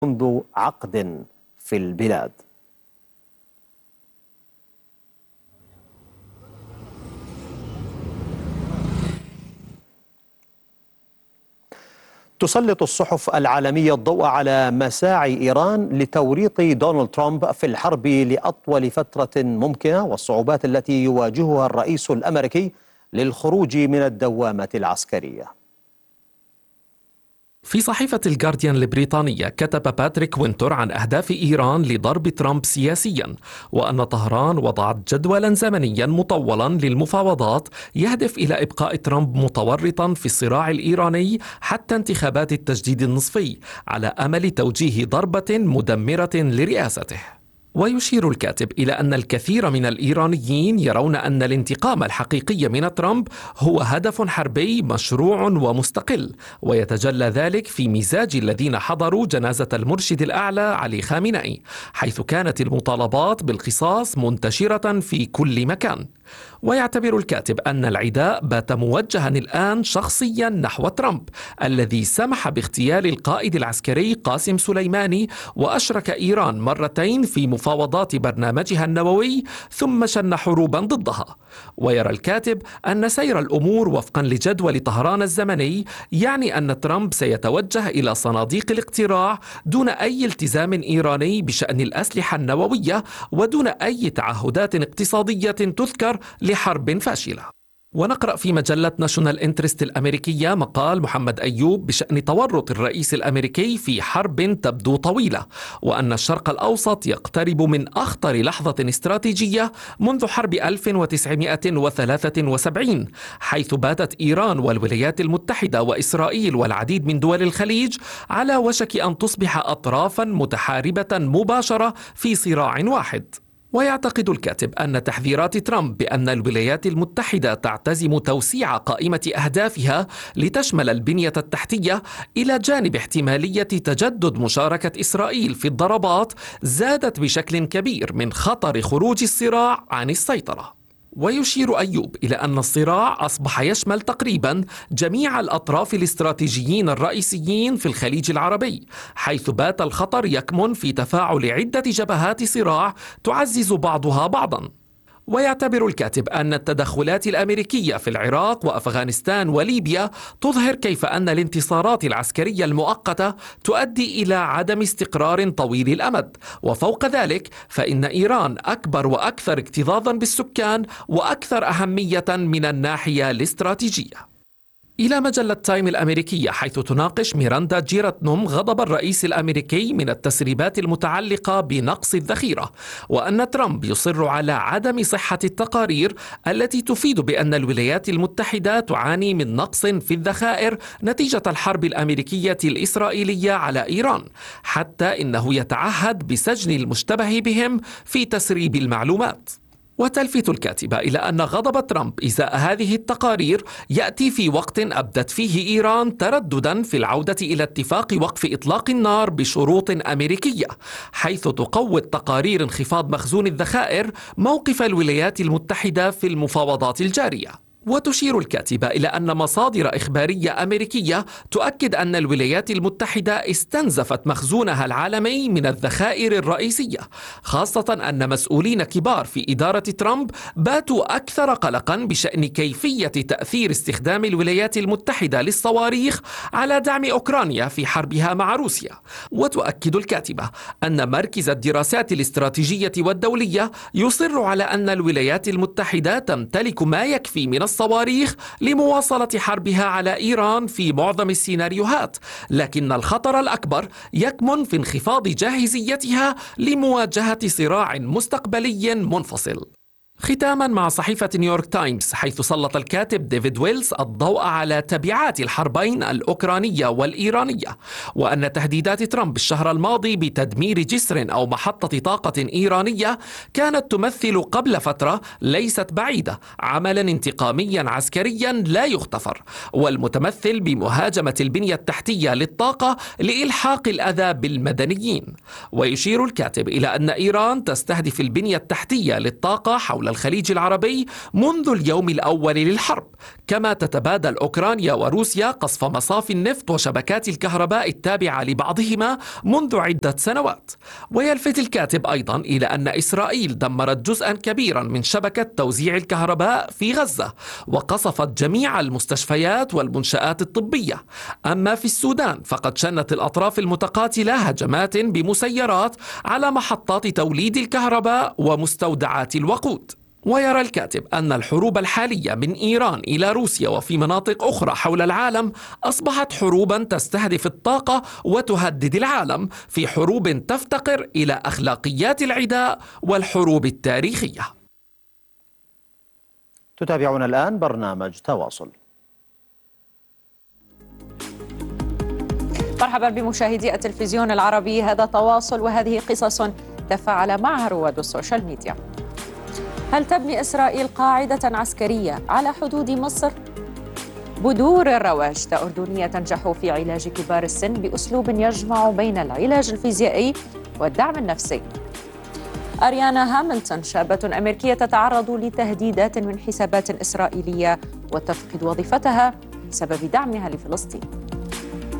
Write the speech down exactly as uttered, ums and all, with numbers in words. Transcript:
منذ عقد في البلاد. تسلط الصحف العالمية الضوء على مساعي إيران لتوريط دونالد ترامب في الحرب لأطول فترة ممكنة والصعوبات التي يواجهها الرئيس الأمريكي للخروج من الدوامة العسكرية. في صحيفة الجارديان البريطانية كتب باتريك وينتور عن أهداف إيران لضرب ترامب سياسيا، وأن طهران وضعت جدولا زمنيا مطولا للمفاوضات يهدف إلى إبقاء ترامب متورطا في الصراع الإيراني حتى انتخابات التجديد النصفي على أمل توجيه ضربة مدمرة لرئاسته. ويشير الكاتب إلى أن الكثير من الإيرانيين يرون أن الانتقام الحقيقي من ترامب هو هدف حربي مشروع ومستقل، ويتجلى ذلك في مزاج الذين حضروا جنازة المرشد الأعلى علي خامنئي، حيث كانت المطالبات بالقصاص منتشرة في كل مكان. ويعتبر الكاتب أن العداء بات موجها الآن شخصيا نحو ترامب الذي سمح باغتيال القائد العسكري قاسم سليماني وأشرك إيران مرتين في مفاوضات برنامجها النووي ثم شن حروبا ضدها. ويرى الكاتب أن سير الأمور وفقا لجدول طهران الزمني يعني أن ترامب سيتوجه إلى صناديق الاقتراع دون أي التزام إيراني بشأن الأسلحة النووية ودون أي تعهدات اقتصادية تذكر لحرب فاشلة. ونقرأ في مجلة ناشونال انترست الأمريكية مقال محمد أيوب بشأن تورط الرئيس الأمريكي في حرب تبدو طويلة، وأن الشرق الأوسط يقترب من أخطر لحظة استراتيجية منذ حرب ألف وتسعمائة وثلاثة وسبعين، حيث باتت إيران والولايات المتحدة وإسرائيل والعديد من دول الخليج على وشك أن تصبح أطرافا متحاربة مباشرة في صراع واحد. ويعتقد الكاتب أن تحذيرات ترامب بأن الولايات المتحدة تعتزم توسيع قائمة أهدافها لتشمل البنية التحتية إلى جانب احتمالية تجدد مشاركة إسرائيل في الضربات زادت بشكل كبير من خطر خروج الصراع عن السيطرة. ويشير أيوب إلى أن الصراع أصبح يشمل تقريبا جميع الأطراف الاستراتيجيين الرئيسيين في الخليج العربي، حيث بات الخطر يكمن في تفاعل عدة جبهات صراع تعزز بعضها بعضا. ويعتبر الكاتب أن التدخلات الأمريكية في العراق وأفغانستان وليبيا تظهر كيف أن الانتصارات العسكرية المؤقتة تؤدي إلى عدم استقرار طويل الأمد، وفوق ذلك فإن إيران أكبر وأكثر اكتظاظا بالسكان وأكثر أهمية من الناحية الاستراتيجية. إلى مجلة تايم الأمريكية، حيث تناقش ميراندا جيراتنوم غضب الرئيس الأمريكي من التسريبات المتعلقة بنقص الذخيرة، وأن ترامب يصر على عدم صحة التقارير التي تفيد بأن الولايات المتحدة تعاني من نقص في الذخائر نتيجة الحرب الأمريكية الإسرائيلية على إيران، حتى إنه يتعهد بسجن المشتبه بهم في تسريب المعلومات. وتلفت الكاتبة إلى أن غضب ترامب إزاء هذه التقارير يأتي في وقت أبدت فيه إيران ترددا في العودة إلى اتفاق وقف إطلاق النار بشروط أمريكية، حيث تقوي تقارير انخفاض مخزون الذخائر موقف الولايات المتحدة في المفاوضات الجارية. وتشير الكاتبة إلى أن مصادر إخبارية أمريكية تؤكد أن الولايات المتحدة استنزفت مخزونها العالمي من الذخائر الرئيسية، خاصة أن مسؤولين كبار في إدارة ترامب باتوا أكثر قلقا بشأن كيفية تأثير استخدام الولايات المتحدة للصواريخ على دعم أوكرانيا في حربها مع روسيا. وتؤكد الكاتبة أن مركز الدراسات الاستراتيجية والدولية يصر على أن الولايات المتحدة تمتلك ما يكفي من الصواريخ لمواصلة حربها على إيران في معظم السيناريوهات، لكن الخطر الأكبر يكمن في انخفاض جاهزيتها لمواجهة صراع مستقبلي منفصل. ختاما مع صحيفة نيويورك تايمز، حيث سلط الكاتب ديفيد ويلز الضوء على تبعات الحربين الأوكرانية والإيرانية، وأن تهديدات ترامب الشهر الماضي بتدمير جسر أو محطة طاقة إيرانية كانت تمثل قبل فترة ليست بعيدة عملا انتقاميا عسكريا لا يغتفر، والمتمثل بمهاجمة البنية التحتية للطاقة لإلحاق الأذى بالمدنيين. ويشير الكاتب إلى أن إيران تستهدف البنية التحتية للطاقة حول الخليج العربي منذ اليوم الأول للحرب، كما تتبادل أوكرانيا وروسيا قصف مصافي النفط وشبكات الكهرباء التابعة لبعضهما منذ عدة سنوات. ويلفت الكاتب أيضا إلى أن إسرائيل دمرت جزءا كبيرا من شبكة توزيع الكهرباء في غزة وقصفت جميع المستشفيات والمنشآت الطبية. أما في السودان فقد شنت الأطراف المتقاتلة هجمات بمسيرات على محطات توليد الكهرباء ومستودعات الوقود. ويرى الكاتب أن الحروب الحالية من إيران إلى روسيا وفي مناطق أخرى حول العالم أصبحت حروبا تستهدف الطاقة وتهدد العالم، في حروب تفتقر إلى أخلاقيات العداء والحروب التاريخية. تتابعون الآن برنامج تواصل. مرحبا بمشاهدي التلفزيون العربي، هذا تواصل وهذه قصص تفاعل معها رواد السوشيال ميديا. هل تبني إسرائيل قاعدة عسكرية على حدود مصر؟ بدور الرواجة أردنية تنجح في علاج كبار السن بأسلوب يجمع بين العلاج الفيزيائي والدعم النفسي. أريانا هاملتون شابة أمريكية تتعرض لتهديدات من حسابات إسرائيلية وتفقد وظيفتها بسبب دعمها لفلسطين.